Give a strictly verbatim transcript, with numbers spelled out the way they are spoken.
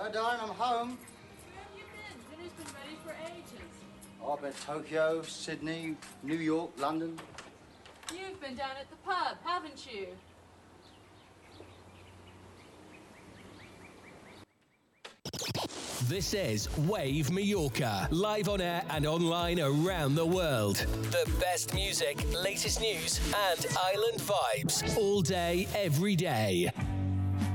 Hi, darling, I'm home. Where have you been? Dinner's been ready for ages. Oh, I've been to Tokyo, Sydney, New York, London. You've been down at the pub, haven't you? This is Wave Mallorca, live on air and online around the world. The best music, latest news, and island vibes all day, every day.